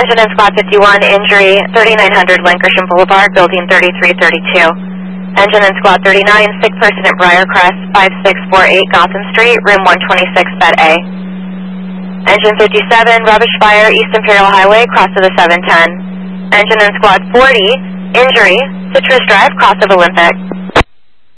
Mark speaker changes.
Speaker 1: Engine in Squad 51, injury 3900 Lankershim Boulevard, building 3332. Engine in Squad 39, sick person at Briarcrest, 5648 Gotham Street, room 126, bed A. Engine 57, rubbish fire, East Imperial Highway, cross of the 710. Engine in Squad 40, injury, Citrus Drive, cross of Olympic.